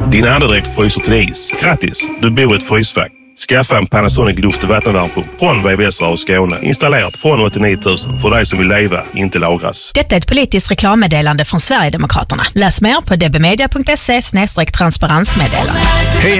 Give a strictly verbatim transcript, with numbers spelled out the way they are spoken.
Din andedräkt fryser till is. Grattis, du bor i ett frysfack. Skaffa en Panasonic luft- och vattenvärmepump från V V S och Skåne. Installerat från åttionio tusen för dig som vill leva, inte lagras. Detta är ett politiskt reklammeddelande från Sverigedemokraterna. Läs mer på dbmedia punkt se slash transparensmeddelande.